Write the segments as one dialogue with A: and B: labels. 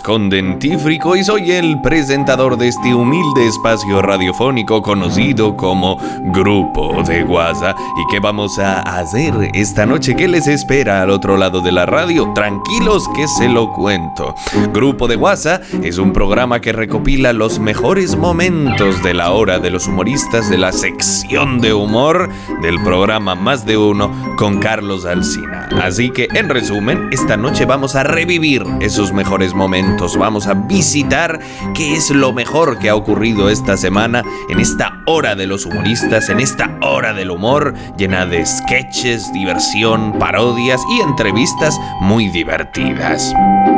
A: con Dentífrico y soy el presentador de este humilde espacio radiofónico conocido como Grupo de Guasa. ¿Y qué vamos a hacer esta noche? ¿Qué les espera al otro lado de la radio? Tranquilos que se lo cuento. Grupo de Guasa es un programa que recopila los mejores momentos de la hora de los humoristas de la sección de humor del programa Más de Uno con Carlos Alsina. Así que, en resumen, esta noche vamos a revivir esos mejores momentos. Vamos a visitar qué es lo mejor que ha ocurrido esta semana en esta hora de los humoristas, en esta hora del humor llena de sketches, diversión, parodias y entrevistas muy divertidas.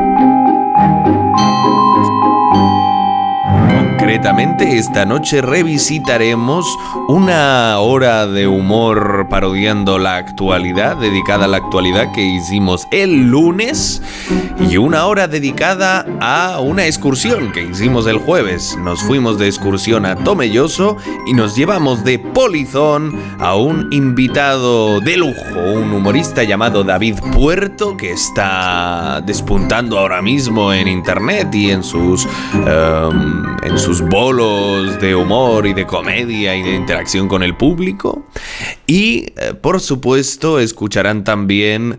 A: Concretamente, esta noche revisitaremos una hora de humor parodiando la actualidad, dedicada a la actualidad que hicimos el lunes, y una hora dedicada a una excursión que hicimos el jueves. Nos fuimos de excursión a Tomelloso y nos llevamos de polizón a un invitado de lujo, un humorista llamado David Puerto, que está despuntando ahora mismo en internet y en sus bolos de humor y de comedia y de interacción con el público. Y por supuesto escucharán también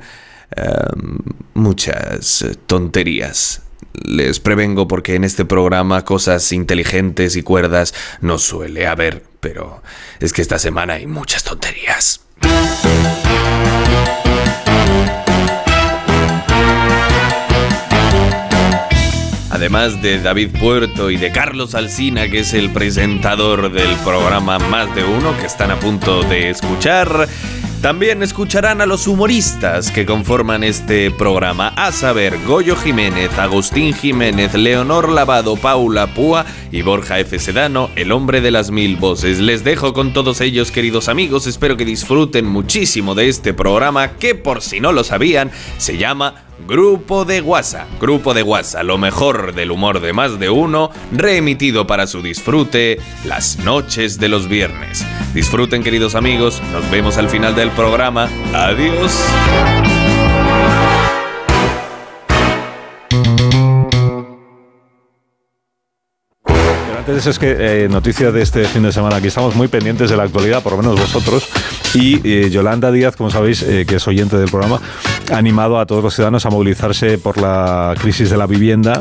A: muchas tonterías. Les prevengo porque en este programa cosas inteligentes y cuerdas no suele haber, pero es que esta semana hay muchas tonterías. Además de David Puerto y de Carlos Alsina, que es el presentador del programa Más de Uno, que están a punto de escuchar, también escucharán a los humoristas que conforman este programa, a saber, Goyo Jiménez, Agustín Jiménez, Leonor Lavado, Paula Púa y Borja F. Sedano, el hombre de las mil voces. Les dejo con todos ellos, queridos amigos. Espero que disfruten muchísimo de este programa que, por si no lo sabían, se llama Grupo de Guasa. Grupo de Guasa, lo mejor del humor de Más de Uno, reemitido para su disfrute las noches de los viernes. Disfruten, queridos amigos, nos vemos al final del programa. Adiós.
B: Antes de eso, es que noticia de este fin de semana, aquí estamos muy pendientes de la actualidad, por lo menos vosotros, y Yolanda Díaz, como sabéis, que es oyente del programa, ha animado a todos los ciudadanos a movilizarse por la crisis de la vivienda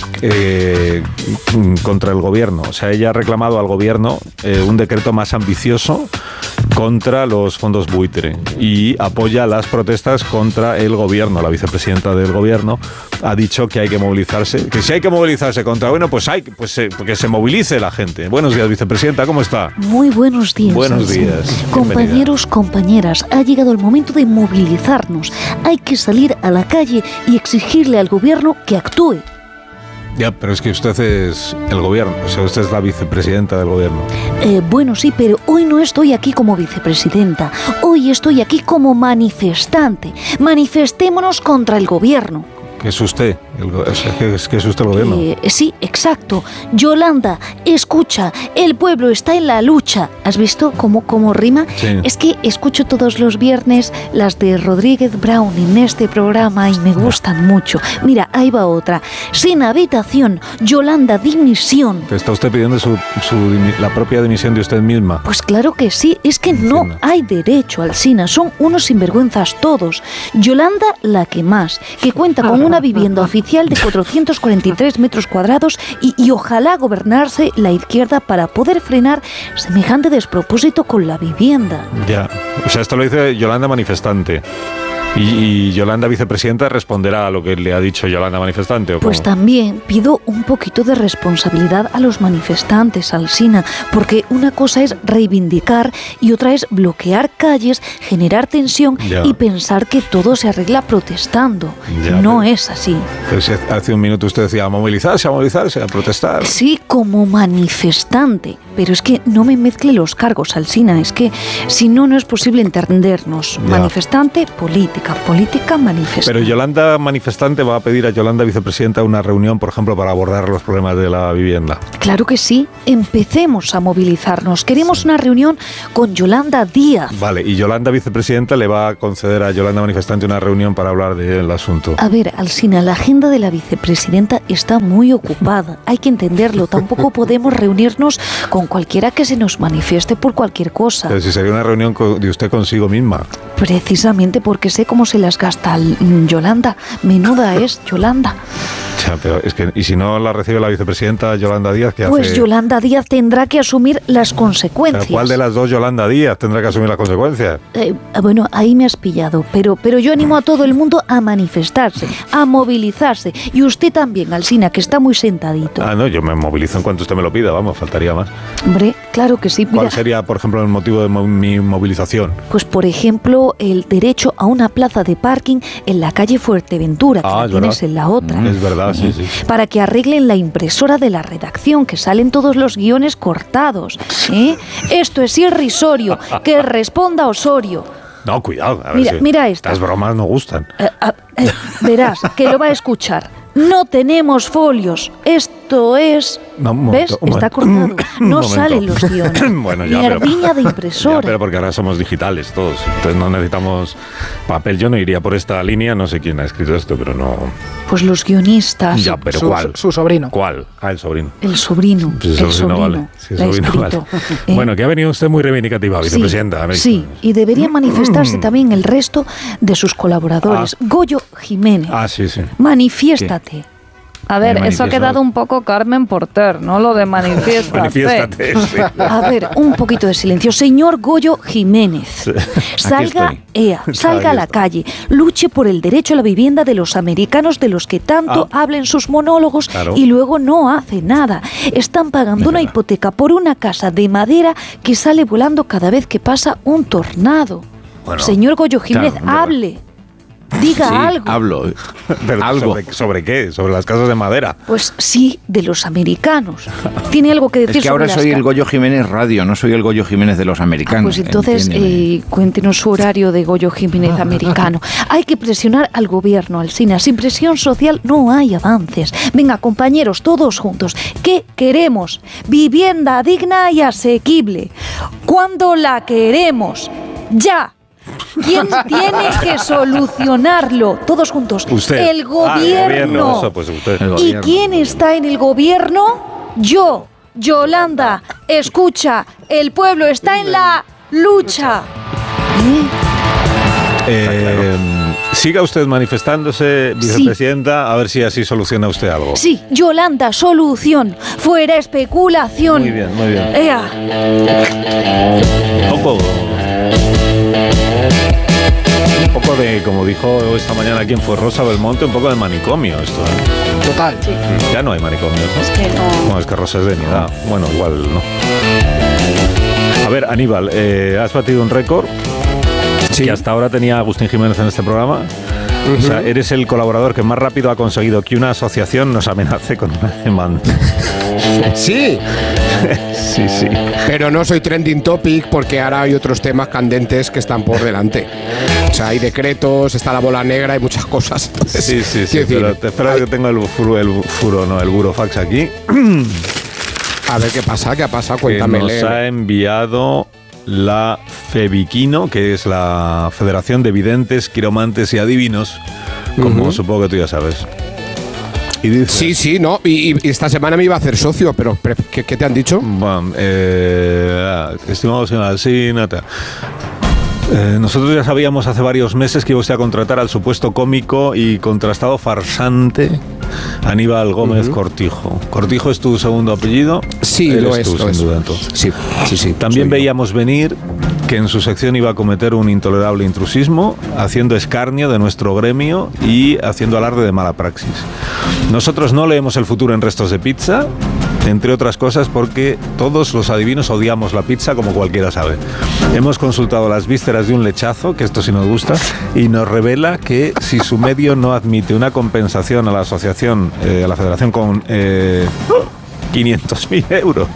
B: contra el gobierno. O sea, ella ha reclamado al gobierno un decreto más ambicioso contra los fondos buitre y apoya las protestas contra el gobierno. La vicepresidenta del gobierno ha dicho que hay que movilizarse, que si hay que movilizarse contra, bueno, pues que se movilice la gente. Buenos días, vicepresidenta, ¿cómo está?
C: Muy buenos días.
B: Buenos días.
C: Compañeros, compañeras, ha llegado el momento de movilizarnos. Hay que salir a la calle y exigirle al gobierno que actúe.
B: Ya, pero es que usted es el gobierno, o sea, usted es la vicepresidenta del gobierno.
C: Bueno, sí, pero hoy no estoy aquí como vicepresidenta. Hoy estoy aquí como manifestante. Manifestémonos contra el gobierno.
B: ¿Qué es usted? ¿Qué es usted el gobierno?
C: Sí, exacto. Yolanda, escucha, el pueblo está en la lucha. ¿Has visto cómo rima?
B: Sí.
C: Es que escucho todos los viernes las de Rodríguez Brown en este programa y me gustan mucho. Mira, ahí va otra. Sin habitación, Yolanda, dimisión.
B: ¿Te está usted pidiendo la propia dimisión de usted misma?
C: Pues claro que sí, es que no hay derecho, Alsina. Son unos sinvergüenzas todos. Yolanda, la que más, que cuenta con una vivienda oficial de 443 metros cuadrados y ojalá gobernarse la izquierda para poder frenar semejante despropósito con la vivienda.
B: Ya, o sea, esto lo dice Yolanda manifestante. ¿Y Yolanda vicepresidenta responderá a lo que le ha dicho Yolanda manifestante? ¿O cómo?
C: Pues también pido un poquito de responsabilidad a los manifestantes, Alsina, porque una cosa es reivindicar y otra es bloquear calles, generar tensión y pensar que todo se arregla protestando. No es así.
B: Pero si hace un minuto usted decía a movilizarse, a protestar.
C: Sí, como manifestante, pero es que no me mezcle los cargos, Alsina, es que si no, no es posible entendernos. Manifestante, político. política manifestante.
B: Pero Yolanda manifestante va a pedir a Yolanda vicepresidenta una reunión, por ejemplo, para abordar los problemas de la vivienda.
C: Claro que sí, empecemos a movilizarnos. Queremos una reunión con Yolanda Díaz.
B: Vale, y Yolanda vicepresidenta le va a conceder a Yolanda manifestante una reunión para hablar del asunto.
C: A ver, Alsina, la agenda de la vicepresidenta está muy ocupada. Hay que entenderlo. Tampoco podemos reunirnos con cualquiera que se nos manifieste por cualquier cosa.
B: Pero si sería una reunión de usted consigo misma.
C: Precisamente porque sé cómo se las gasta Yolanda. Menuda es Yolanda.
B: Ya, pero es que, ¿y si no la recibe la vicepresidenta Yolanda Díaz, qué hace?
C: Pues Yolanda Díaz tendrá que asumir las consecuencias.
B: ¿Cuál de las dos Yolanda Díaz tendrá que asumir las consecuencias?
C: Bueno, ahí me has pillado, pero yo animo a todo el mundo a manifestarse, a movilizarse. Y usted también, Alsina, que está muy sentadito.
B: Ah, no, yo me movilizo en cuanto usted me lo pida, vamos, faltaría más.
C: Hombre, claro que sí.
B: ¿Cuál sería, por ejemplo, el motivo de mi movilización?
C: Pues, por ejemplo, el derecho a una plaza de parking en la calle Fuerteventura, que la tienes en la otra.
B: Es verdad, sí.
C: Para que arreglen la impresora de la redacción, que salen todos los guiones cortados. Esto es irrisorio. Que responda Osorio.
B: No, cuidado. A ver
C: mira esto.
B: Las bromas no gustan.
C: Verás, que lo va a escuchar. No tenemos folios. Esto es... ¿Ves? Está cortado. No salen los guiones.
B: Bueno,
C: ni ardiña de impresora.
B: Pero porque ahora somos digitales todos. Entonces no necesitamos papel. Yo no iría por esta línea. No sé quién ha escrito esto, pero no...
C: Pues los guionistas.
B: Ya, pero ¿cuál?
D: Su sobrino.
B: ¿Cuál? El sobrino.
C: El sobrino.
B: Pues el sobrino vale. Sí, el sobrino vale. Bueno, que ha venido usted muy reivindicativa, vicepresidenta.
C: Sí, y debería manifestarse también el resto de sus colaboradores. Goyo Jiménez.
B: Sí.
C: Manifiéstate.
E: ¿Qué? A ver, eso ha quedado un poco Carmen Porter, ¿no? Lo de manifiéstate.
B: Manifiéstate, sí.
C: A ver, un poquito de silencio. Señor Goyo Jiménez, salga a la calle, luche por el derecho a la vivienda de los americanos de los que tanto hablen sus monólogos y luego no hace nada. Están pagando una hipoteca por una casa de madera que sale volando cada vez que pasa un tornado. Bueno, señor Goyo Jiménez, hable. Diga algo.
A: Hablo.
B: ¿Pero algo? ¿Sobre qué? ¿Sobre las casas de madera?
C: Pues sí, de los americanos. ¿Tiene algo que decir sobre
A: Es que ahora soy el Goyo Jiménez Radio, no soy el Goyo Jiménez de los americanos.
C: Pues entonces cuéntenos su horario de Goyo Jiménez americano. Hay que presionar al gobierno, Alsina. Sin presión social no hay avances. Venga, compañeros, todos juntos. ¿Qué queremos? Vivienda digna y asequible. ¿Cuándo la queremos? ¡Ya! ¿Quién tiene que solucionarlo? Todos juntos.
B: Usted.
C: El gobierno.
B: Eso, pues usted.
C: ¿Y quién está en el gobierno? Yo, Yolanda. Escucha, el pueblo está en la lucha.
B: Siga usted manifestándose, vicepresidenta, a ver si así soluciona usted algo.
C: Sí, Yolanda, solución. Fuera especulación.
B: Muy bien, muy bien. Un poco de, como dijo esta mañana aquí en Rosa Belmonte, un poco de manicomio esto, ¿eh?
D: Total. Sí.
B: Ya no hay manicomio, ¿no?
C: Es que no.
B: No, es que Rosa es de Nidad. Bueno, igual no. A ver, Aníbal, has batido un récord que hasta ahora tenía Agustín Jiménez en este programa. O sea, eres el colaborador que más rápido ha conseguido que una asociación nos amenace con una demanda.
D: Sí.
B: Sí.
D: Pero no soy trending topic porque ahora hay otros temas candentes que están por delante. O sea, hay decretos, está la bola negra, hay muchas cosas. Entonces,
B: sí. Pero te espero que tengo el burofax aquí.
D: A ver qué pasa, cuéntame.
B: Que nos ha enviado la FEVIQUINO, que es la Federación de Videntes, Quiromantes y Adivinos, como supongo que tú ya sabes. Y dice,
D: sí, no, y esta semana me iba a hacer socio, pero ¿qué te han dicho?
B: Bueno, estimado señor Alsina, nosotros ya sabíamos hace varios meses que iba usted a contratar al supuesto cómico y contrastado farsante Aníbal Gómez Cortijo. ¿Cortijo es tu segundo apellido?
D: Sí, lo es.
B: Tú, sin duda, entonces.
D: Sí.
B: También veíamos venir que en su sección iba a cometer un intolerable intrusismo, haciendo escarnio de nuestro gremio y haciendo alarde de mala praxis. Nosotros no leemos el futuro en restos de pizza, entre otras cosas porque todos los adivinos odiamos la pizza, como cualquiera sabe. Hemos consultado las vísceras de un lechazo, que esto sí nos gusta, y nos revela que si su medio no admite una compensación a la asociación, a la federación con 500.000 euros,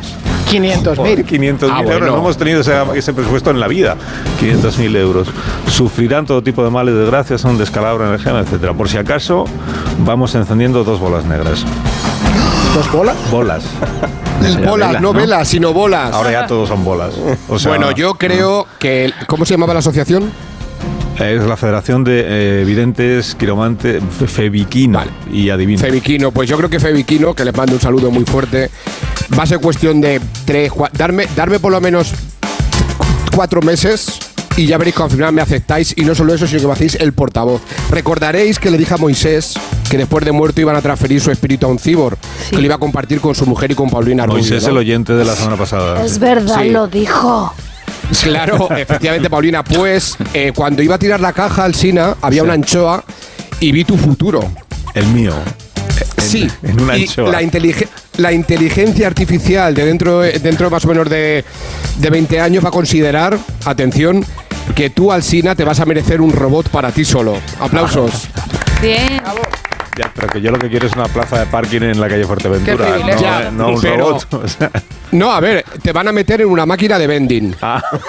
F: 500.000.
B: 500.000 euros. No hemos tenido ese presupuesto en la vida. 500.000 euros. Sufrirán todo tipo de males, desgracias, un descalabro, energía, etcétera. Por si acaso, vamos encendiendo 2 bolas negras.
F: ¿2 bolas?
B: Bolas.
D: Bolas, no velas, sino bolas.
B: Ahora ya todos son bolas. O sea,
D: bueno, yo creo que... ¿Cómo se llamaba la asociación?
B: Es la Federación de Videntes, Quiromantes, Febiquino y Adivino.
D: Febiquino, pues yo creo que Febiquino, que les mando un saludo muy fuerte, va a ser cuestión de 3, 4, darme por lo menos 4 meses y ya veréis que al final me aceptáis, y no solo eso, sino que me hacéis el portavoz. Recordaréis que le dije a Moisés que después de muerto iban a transferir su espíritu a un cíbor, que lo iba a compartir con su mujer y con Paulina Rubio.
B: Moisés, ¿no? El oyente de la semana pasada.
C: Es verdad, sí. Lo dijo.
D: Claro, efectivamente, Paulina. Pues cuando iba a tirar la caja al Sina, había una anchoa y vi tu futuro.
B: El mío.
D: Sí,
B: en una anchoa.
D: La inteligencia artificial de dentro más o menos de 20 años va a considerar, atención, que tú, Alsina, te vas a merecer un robot para ti solo. Aplausos.
E: Bien.
B: Ya, pero que yo lo que quiero es una plaza de parking en la calle Fuerteventura, no un robot. O sea.
D: No, a ver, te van a meter en una máquina de vending.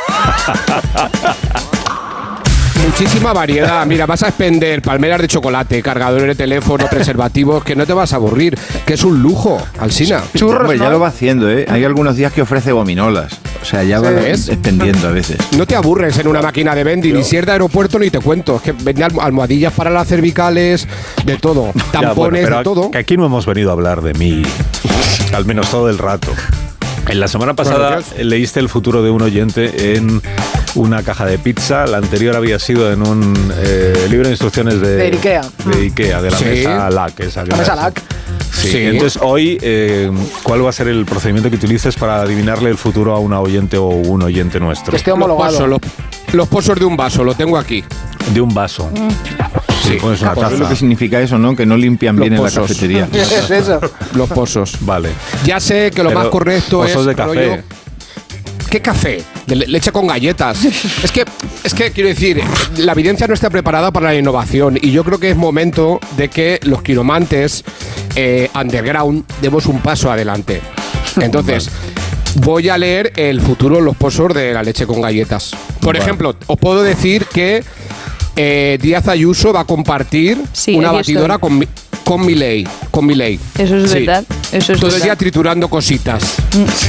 D: Muchísima variedad. Mira, vas a expender palmeras de chocolate, cargadores de teléfono, preservativos, que no te vas a aburrir, que es un lujo, Alsina.
G: Churros, pues ya lo va haciendo, ¿eh? Hay algunos días que ofrece gominolas. O sea, ya va extendiendo a veces.
D: No te aburres en una máquina de vending, y si es de aeropuerto ni te cuento. Es que vende almohadillas para las cervicales, de todo. Tampones, de todo.
B: Que aquí no hemos venido a hablar de mí, al menos todo el rato. En la semana pasada leíste el futuro de un oyente en una caja de pizza. La anterior había sido en un libro de instrucciones de Ikea. De Ikea, de la mesa LAC.
F: La mesa LAC.
B: Sí. Entonces, hoy, ¿cuál va a ser el procedimiento que utilices para adivinarle el futuro a una oyente o un oyente nuestro?
F: Que esté homologado.
D: Los pozos de un vaso, lo tengo aquí.
B: De un vaso. Sí, pones una taza.
G: Es lo que significa eso, ¿no? Que no limpian bien en la cafetería.
F: Es eso.
D: Los pozos.
B: Vale.
D: Ya sé que lo más correcto
B: pozos
D: es...
B: de café.
D: Rollo, ¿qué café? De leche con galletas. es que quiero decir, la evidencia no está preparada para la innovación, y yo creo que es momento de que los quiromantes underground demos un paso adelante. Entonces, voy a leer el futuro en los pozos de la leche con galletas. Por ejemplo, os puedo decir que Díaz Ayuso va a compartir una batidora con Milei.
E: Eso es verdad. Eso es
D: todo el día
E: verdad.
D: triturando cositas.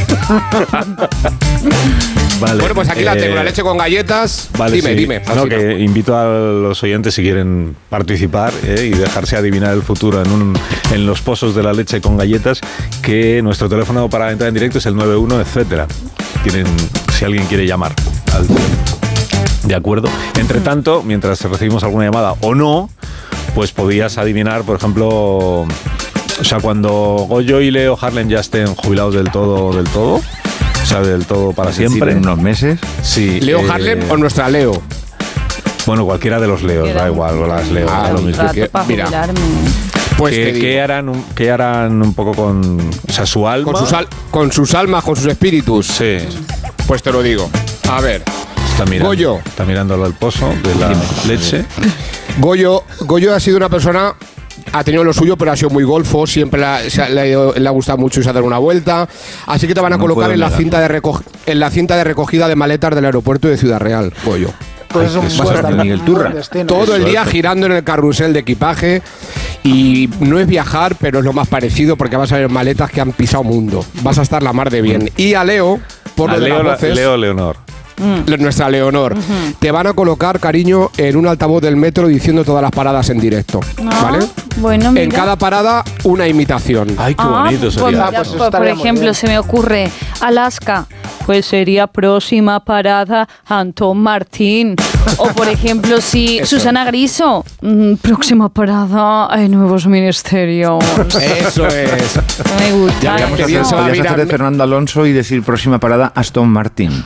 B: Vale.
D: Bueno, pues aquí la tengo, la leche con galletas.
B: Vale,
D: dime.
B: No, que invito a los oyentes, si quieren participar y dejarse adivinar el futuro en los pozos de la leche con galletas, que nuestro teléfono para entrar en directo es el 91, etcétera. Si alguien quiere llamar al teléfono. De acuerdo. Entre tanto, mientras recibimos alguna llamada o no, pues podías adivinar, por ejemplo, o sea, cuando Goyo y Leo Harlem ya estén jubilados del todo, o sea, del todo para siempre.
G: En unos meses.
B: Sí.
D: ¿Leo Harlem o nuestra Leo?
B: Bueno, cualquiera de los Leos, da igual, o las Leo.
E: Lo mismo.
B: Mira,
D: pues
B: ¿qué harán un poco con, o sea, su alma?
D: Con sus almas, con sus espíritus.
B: Sí.
D: Pues te lo digo. A ver. Goyo.
B: Está mirándolo al pozo de la leche.
D: Goyo ha sido una persona, ha tenido lo suyo, pero ha sido muy golfo, siempre le ha gustado mucho irse a dar una vuelta, así que te van a colocar en la cinta de recogida de maletas del aeropuerto de Ciudad Real, Goyo.
F: Pues vas a estar
G: Miguel Turra.
D: Todo el día girando en el carrusel de equipaje, y no es viajar, pero es lo más parecido, porque vas a ver maletas que han pisado mundo. Vas a estar la mar de bien. Y a Leo, por lo de las voces,
B: Leo Leonor.
D: Nuestra Leonor, te van a colocar, cariño, en un altavoz del metro diciendo todas las paradas en directo, ¿vale?
E: Bueno, mira.
D: En cada parada una imitación.
B: Ay, qué bonito sería.
E: Pues mira, por ejemplo, se me ocurre Alaska, pues sería próxima parada Antón Martín. O por ejemplo, si Susana Griso, próxima parada hay nuevos ministerios.
D: Eso es.
E: Me gusta.
G: Podrías hacer de Fernando Alonso y decir próxima parada Aston Martin.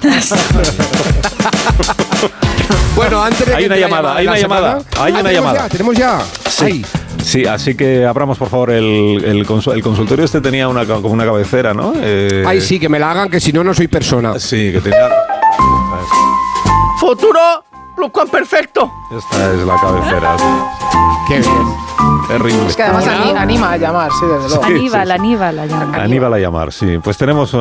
D: Bueno, antes de
B: hay una llamada.
D: ¿Tenemos ya?
B: Sí. Sí, así que abramos, por favor, el consultorio. Este tenía como una cabecera, ¿no?
D: Ay, sí, que me la hagan, que si no, no soy persona.
B: Sí, que tenía...
H: Futuro
F: ¡Pluscuamperfecto!
B: Esta es la cabecera.
D: Qué bien.
B: Terrible.
F: Es que además anima a llamar, sí, desde luego.
E: Aníbal a llamar.
B: Aníbal a llamar, sí. Pues tenemos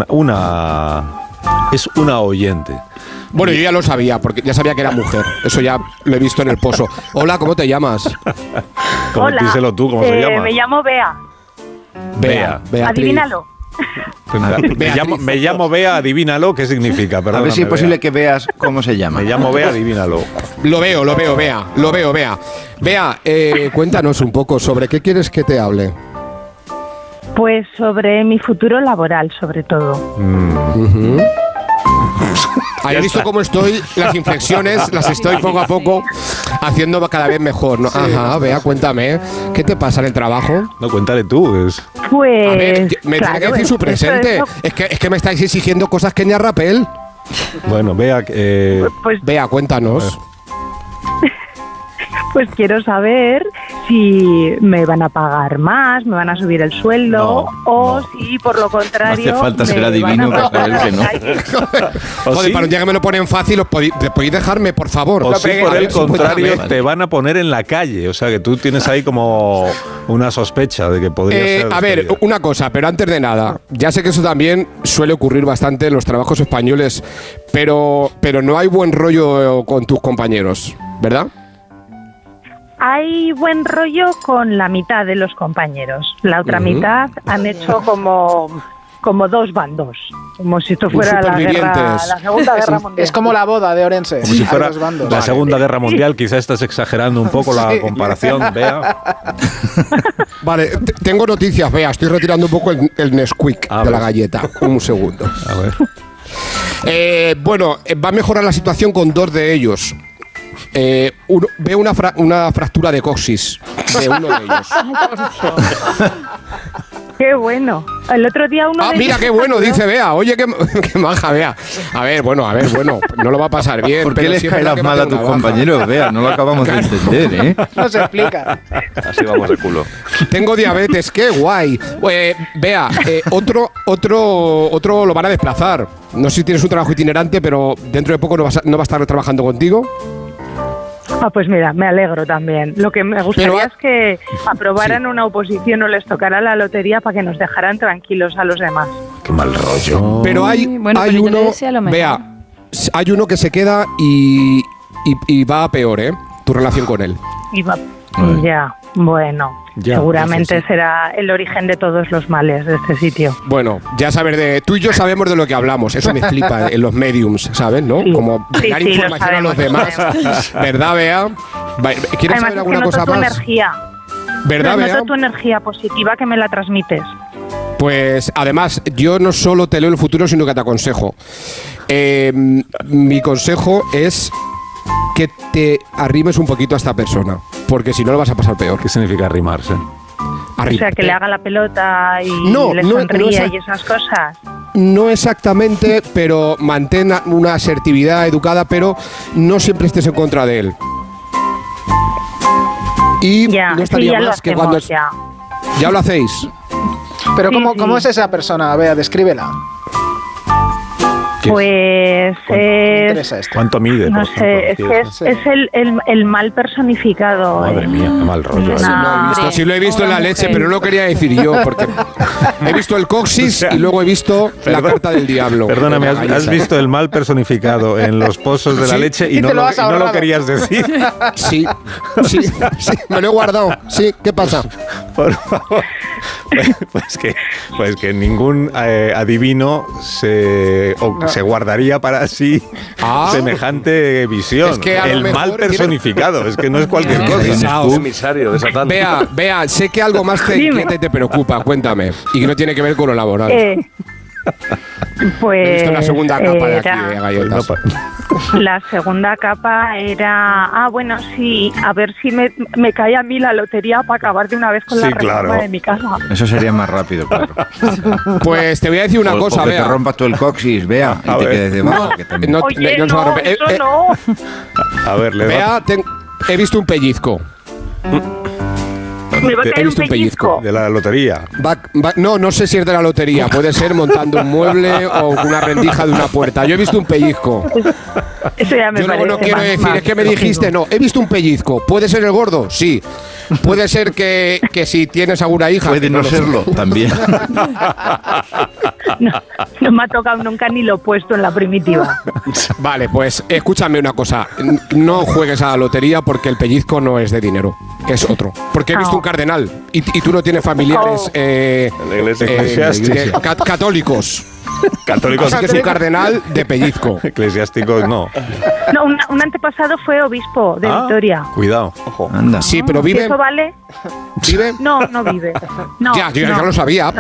B: es una oyente.
D: Bueno, yo ya lo sabía, porque ya sabía que era mujer. Eso ya lo he visto en el pozo. Hola, ¿cómo te llamas?
H: Hola.
B: Díselo tú, ¿cómo se llama?
H: Me llamo Bea.
D: Beatriz.
H: Adivínalo.
B: Me llamo Bea, adivínalo, ¿qué significa?
G: A ver
B: Perdóname,
G: si es posible
B: Bea.
G: que veas cómo se llama.
B: Me llamo Bea, adivínalo.
D: Lo veo, Bea. Bea, cuéntanos un poco sobre qué quieres que te hable.
H: Pues sobre mi futuro laboral, sobre todo.
D: ¿Has visto cómo estoy? Las inflexiones las estoy poco a poco haciendo cada vez mejor, ¿no? Ajá, Bea, cuéntame. ¿Qué te pasa en el trabajo?
B: No, cuéntale tú.
H: Pues.
D: A ver, me
H: claro,
D: tiene que decir su presente. Es que me estáis exigiendo cosas que ni a Rapel.
B: Bueno, Bea,
D: Bea, cuéntanos.
H: Pues quiero saber si me van a pagar más, me van a subir el sueldo si por lo contrario.
G: No hace falta ser adivino para saber que no.
D: Joder, para un día que me lo ponen fácil, ¿podéis dejarme, por favor?
B: O sí, por el contrario,
D: Vale.
B: te van a poner en la calle. O sea, que tú tienes ahí como una sospecha de que podría ser.
D: A ver, una cosa, pero antes de nada, ya sé que eso también suele ocurrir bastante en los trabajos españoles, pero no hay buen rollo con tus compañeros, ¿verdad?
H: Hay buen rollo con la mitad de los compañeros. La otra mitad han hecho como dos bandos, como si esto fuera la Segunda Guerra Mundial.
F: Es como la boda de Orense.
B: Como si fuera
F: Hay dos bandos.
B: la Segunda Guerra Mundial. Quizás estás exagerando un poco la comparación, Bea.
D: Vale, tengo noticias, Bea. Estoy retirando un poco el Nesquik de la galleta. Un segundo.
B: A ver.
D: Bueno, va a mejorar la situación con dos de ellos. Veo una fractura de coxis de uno de ellos.
H: Qué bueno. El otro día uno de
D: mira
H: ellos
D: qué bueno,
H: salió.
D: dice Bea. Oye, qué maja, Bea. A ver, bueno, no lo va a pasar bien.
G: ¿Por qué
D: pero
G: les
D: sí es verdad
G: caerás
D: que
G: mal
D: me
G: a
D: tengo
G: tus
D: una baja.
G: compañeros? Vea, no lo acabamos de entender, ¿eh?
F: No se explica.
B: Así vamos de culo.
D: Tengo diabetes, qué guay. Bea, otro lo van a desplazar. No sé si tienes un trabajo itinerante, pero dentro de poco no va a estar trabajando contigo.
H: Pues mira, me alegro también. Lo que me gustaría es que aprobaran una oposición o les tocara la lotería para que nos dejaran tranquilos a los demás.
B: Qué mal rollo.
D: Pero hay
E: pero yo le
D: uno,
E: deseo lo mejor.
D: Bea, hay uno que se queda y va a peor, ¿eh? Tu relación con él.
H: Ya, bueno.
B: Ya,
H: seguramente
D: sí.
H: será el origen de todos los males de este sitio.
D: Bueno, ya sabes, tú y yo sabemos de lo que hablamos. Eso me flipa en los mediums, ¿sabes? ¿No?
H: Sí.
D: Como dar
H: Sí, lo
D: información a los
H: sabemos,
D: demás. ¿Verdad, Bea? ¿Quieres
H: Además,
D: saber
H: es que
D: alguna
H: noto
D: cosa
H: tu
D: más?
H: energía.
D: ¿Verdad, Bea?
H: Noto tu energía positiva que me la transmites.
D: Pues además, yo no solo te leo el futuro, sino que te aconsejo. Mi consejo es que te arrimes un poquito a esta persona, porque si no lo vas a pasar peor.
B: ¿Qué significa arrimarse?
H: O sea, que le haga la pelota y le sonríe y esas cosas.
D: No exactamente, pero mantén una asertividad educada, pero no siempre estés en contra de él. Y
H: Ya,
D: no estaría
H: sí, ya
D: más
H: lo
D: que
H: hacemos,
D: cuando...
H: ya.
D: ¿Ya lo hacéis?
F: Pero
H: Sí,
F: ¿cómo
H: sí.
F: es esa persona? Vea, descríbela.
H: Pues
F: Me interesa esto.
B: ¿Cuánto mide?
H: no
B: por
H: sé, es
B: ejemplo?
H: que es el mal personificado.
B: Madre mía, qué mal rollo.
D: Sí lo he visto en la leche, pero no lo quería decir yo, porque he visto el coxis y luego he visto la carta del diablo.
B: Perdóname, has visto el mal personificado en los pozos de la
D: Sí.
B: leche
F: Y
B: y no
F: te lo
B: lo,
F: has
B: y no lo
F: ahorrado.
B: querías decir.
D: Sí, me lo he guardado. Sí, ¿qué pasa?
B: Por favor. Pues que ningún adivino se guardaría para sí semejante visión.
D: Es que a lo
B: el
D: mejor
B: mal personificado, es que no es cualquier cosa.
A: Emisario de Satán.
D: Vea, sé que algo más te inquieta y te preocupa, cuéntame. Y que no tiene que ver con lo laboral.
H: Pues
D: He visto la segunda capa de aquí de galletas.
H: La segunda capa era, bueno, sí, a ver si me cae a mí la lotería para acabar de una vez con la
B: Sí,
H: reforma
B: claro.
H: de mi casa.
G: Eso sería más rápido, claro.
D: Pues te voy a decir una cosa,
G: o que
D: Bea.
G: te rompas tú el coxis, vea, y
B: A
G: te
B: ver.
G: quedes debajo. Que también.
H: Oye,
D: no se va a
H: no,
D: romper.
H: eso no.
B: A ver, le
D: Bea, he visto un pellizco.
H: Me va a caer un pellizco.
B: De la lotería.
D: No sé si es de la lotería. Puede ser montando un mueble o una rendija de una puerta. Yo he visto un pellizco.
H: Eso ya me
D: Yo
H: parece
D: no quiero
H: más-
D: decir,
H: más
D: es que me
H: lógico.
D: dijiste, no, he visto un pellizco. ¿Puede ser el gordo? Sí. Puede ser que si tienes alguna hija.
G: Puede
D: que
G: no
D: lo sé.
G: serlo, también.
H: No me ha tocado nunca ni lo opuesto en la primitiva.
D: Vale, pues escúchame una cosa. No juegues a la lotería porque el pellizco no es de dinero. Es otro. Porque he visto un cardenal y tú no tienes familiares
B: En la iglesia eclesiástica.
D: católicos.
B: Católicos.
D: Así que es un cardenal de pellizco.
B: Eclesiásticos no.
H: No, un antepasado fue obispo de Vitoria.
B: Cuidado. Ojo.
G: Anda.
D: Sí, pero
H: ¿Y
D: vive.
H: eso vale?
D: ¿Vive?
H: No, no vive. No,
D: Ya, yo
H: no.
D: ya lo sabía,